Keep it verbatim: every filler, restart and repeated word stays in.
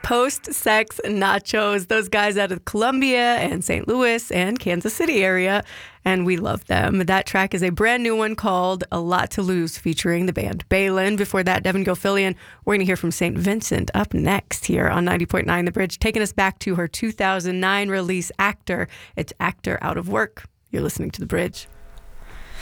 Post-Sex Nachos. Those guys out of Columbia and Saint Louis and Kansas City area. And we love them. That track is a brand new one called A Lot to Lose, featuring the band Balin. Before that, Devin Gilfillian. We're going to hear from Saint Vincent up next here on ninety point nine The Bridge, taking us back to her two thousand nine release, Actor. It's Actor Out of Work. You're listening to The Bridge.